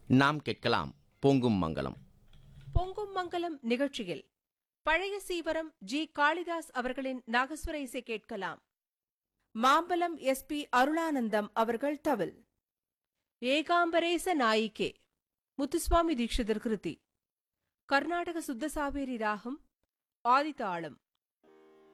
நாம் கேட்கலாம் பொங்கும் மங்கலம். பொங்கும் மங்கலம் நிகழ்ச்சியில் பழைய சீவரம் ஜி. காளிதாஸ் அவர்களின் நாகஸ்வர இசை கேட்கலாம். மாம்பலம் எஸ்.பி. அருளானந்தம் அவர்கள் தவில். ஏகாம்பரேச நாயிகே முத்துசுவாமி தீட்சிதர் கிருதி. கர்நாடக சுத்த சாவேரி ராகம் ஆதிதாளம்.